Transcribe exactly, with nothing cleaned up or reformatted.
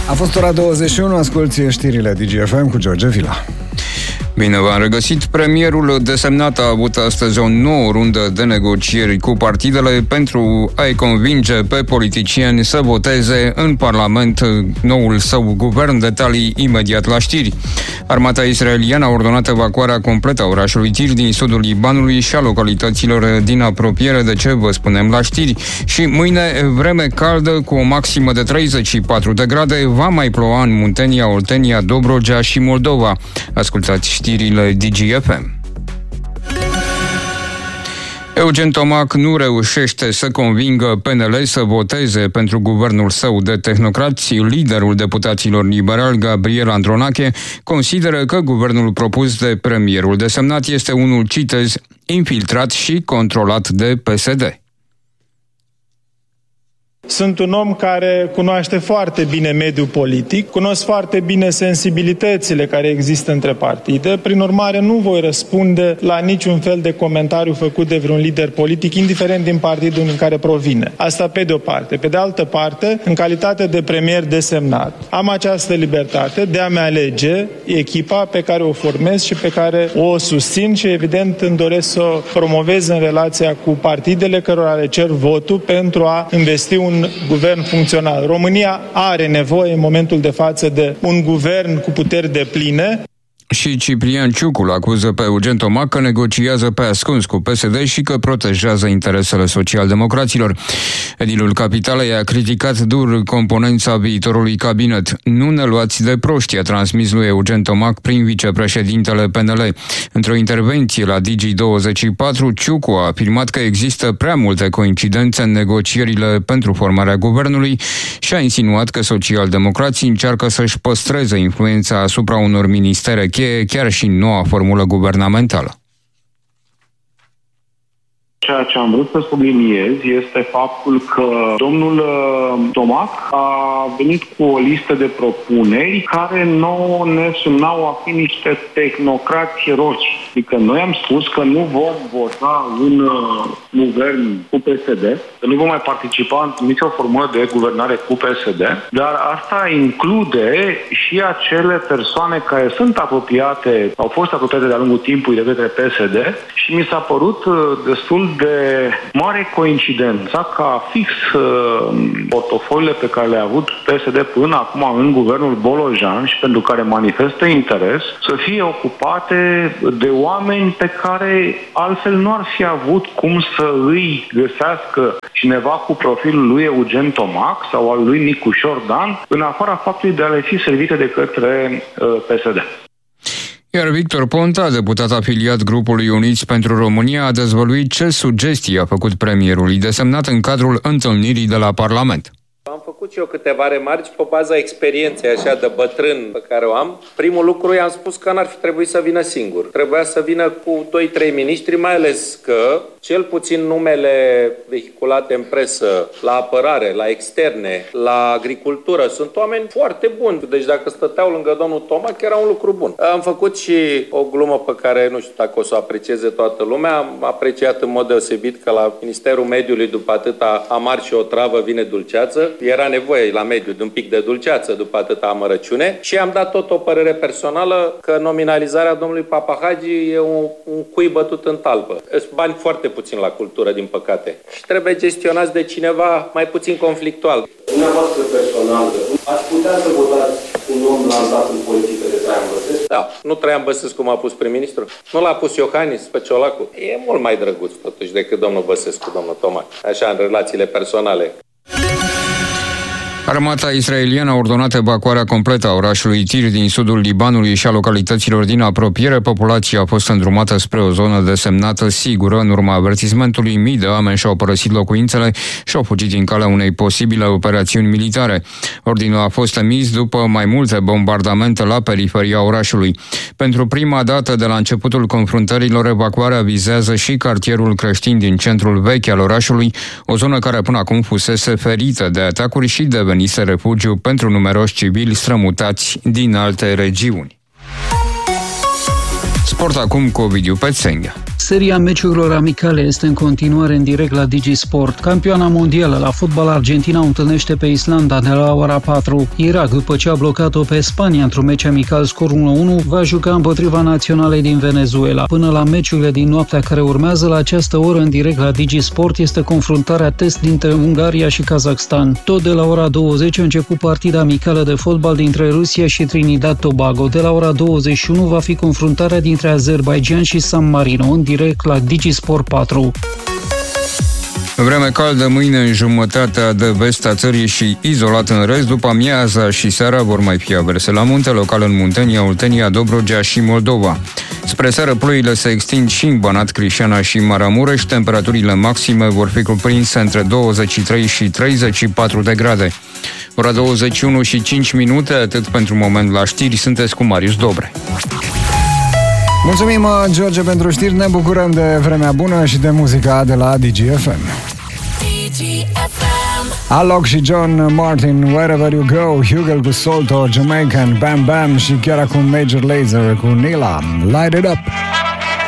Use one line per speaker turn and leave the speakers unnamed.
A fost ora douăzeci și unu, asculți știrile D G F M cu George Vila.
Bine v-am regăsit. Premierul desemnat a avut astăzi o nouă rundă de negocieri cu partidele pentru a-i convinge pe politicieni să voteze în Parlament noul său guvern. Detalii imediat la știri. Armata israeliană a ordonat evacuarea completă a orașului Tir din sudul Libanului și a localităților din apropiere, de ce vă spunem la știri. Și mâine vreme caldă cu o maximă de treizeci și patru de grade, va mai ploua în Muntenia, Oltenia, Dobrogea și Moldova. Ascultați știrile D G F M. Eugen Tomac nu reușește să convingă P N L să voteze pentru guvernul său de tehnocrați. Liderul deputaților liberali, Gabriel Andronache, consideră că guvernul propus de premierul desemnat este unul, citez, infiltrat și controlat de P S D.
Sunt un om care cunoaște foarte bine mediul politic, cunosc foarte bine sensibilitățile care există între partide, prin urmare nu voi răspunde la niciun fel de comentariu făcut de vreun lider politic, indiferent din partidul în care provine. Asta pe de o parte. Pe de altă parte, în calitate de premier desemnat, am această libertate de a-mi alege echipa pe care o formez și pe care o susțin și evident îmi doresc să o promovez în relația cu partidele cărora le cer votul pentru a investi un un guvern funcțional. România are nevoie în momentul de față de un guvern cu puteri depline.
Și Ciprian Ciucu îl acuză pe Eugen Tomac că negociază pe ascuns cu P S D și că protejează interesele socialdemocraților. Edilul Capitalei a criticat dur componența viitorului cabinet. Nu ne luați de proști, a transmis lui Eugen Tomac prin vicepreședintele P N L. Într-o intervenție la Digi douăzeci și patru, Ciucu a afirmat că există prea multe coincidențe în negocierile pentru formarea guvernului și a insinuat că socialdemocrații încearcă să-și păstreze influența asupra unor ministere cheie, chiar și noua formulă guvernamentală.
Ceea ce am vrut să subliniez este faptul că domnul Tomac a venit cu o listă de propuneri care nouă ne sunau a fi niște tehnocrați roși. Adică noi am spus că nu vom vota în guvern cu P S D, că nu vom mai participa în nicio formă de guvernare cu P S D, dar asta include și acele persoane care sunt apropiate, au fost apropiate de-a lungul timpului de către P S D și mi s-a părut destul de mare coincidența ca fix uh, portofoliile pe care le-a avut P S D până acum în guvernul Bolojan și pentru care manifestă interes, să fie ocupate de oameni pe care altfel nu ar fi avut cum să îi găsească cineva cu profilul lui Eugen Tomac sau al lui Nicușor Dan, în afara faptului de a le fi servite de către uh, P S D.
Iar Victor Ponta, deputat afiliat grupului Uniți pentru România, a dezvăluit ce sugestii a făcut premierului desemnat în cadrul întâlnirii de la Parlament.
Am făcut și eu câteva remarci pe baza experienței așa de bătrân pe care o am. Primul lucru, i-am spus că n-ar fi trebuit să vină singur. Trebuia să vină cu doi trei miniștri, mai ales că cel puțin numele vehiculate în presă, la apărare, la externe, la agricultură, sunt oameni foarte buni. Deci dacă stăteau lângă domnul Tomac, era un lucru bun. Am făcut și o glumă pe care nu știu dacă o să o aprecieze toată lumea. Am apreciat în mod deosebit că la Ministerul Mediului, după atâta amar și o travă, vine dulceață. Era nevoie la mediu de un pic de dulceață după atâta amărăciune și am dat tot o părere personală că nominalizarea domnului Papahagi e un, un cui bătut în talpă. Sunt bani foarte puțin la cultură, din păcate. Și trebuie gestionați de cineva mai puțin conflictual.
Dumneavoastră personal, ați putea să votați un om lansat în politică de Traian Băsescu?
Da, nu Traian Băsescu m-a pus prim-ministru. Nu l-a pus Iohannis pe Ciolacu. E mult mai drăguț totuși decât domnul Băsescu, domnul Tomac. Așa, în relațiile personale.
Armata israeliană a ordonat evacuarea completă a orașului Tir din sudul Libanului și a localităților din apropiere. Populația a fost îndrumată spre o zonă desemnată sigură. În urma avertismentului, mii de oameni și-au părăsit locuințele și au fugit din calea unei posibile operațiuni militare. Ordinul a fost emis după mai multe bombardamente la periferia orașului. Pentru prima dată de la începutul confruntărilor, evacuarea vizează și cartierul creștin din centrul vechi al orașului, o zonă care până acum fusese ferită de atacuri și devenise refugiu pentru numeroși civili strămutați din alte regiuni. Sport acum cu Ovidiu Pețenghea.
Seria meciurilor amicale este în continuare în direct la DigiSport. Campioana mondială la fotbal, Argentina o întâlnește pe Islanda de la ora patru. Irak, după ce a blocat-o pe Spania într-un meci amical scor unu la unu, va juca împotriva naționalei din Venezuela. Până la meciurile din noaptea care urmează, la această oră în direct la DigiSport este confruntarea test dintre Ungaria și Kazakhstan. Tot de la ora douăzeci a început partida amicală de fotbal dintre Rusia și Trinidad Tobago. De la ora douăzeci și unu va fi confruntarea dintre Azerbaijan și San Marino, în direct la DigiSport patru.
Vreme caldă mâine în jumătatea de vest a țării și izolat în rest. După amiaza și seara vor mai fi averse la munte, local în Muntenia, Oltenia, Dobrogea și Moldova. Spre seară ploile se extind și în Banat, Crișana și Maramureș. Temperaturile maxime vor fi cuprinse între douăzeci și trei și treizeci și patru de grade. Ora douăzeci și unu și cinci minute, atât pentru moment la știri. Sunteți cu Marius Dobre.
Mulțumim, George, pentru știri. Ne bucurăm de vremea bună și de muzica de la Digi F M. Alok și John Martin, Wherever You Go, Hugel cu Solto, Jamaican, Bam Bam și chiar acum Major Lazer cu Nila, Light It Up.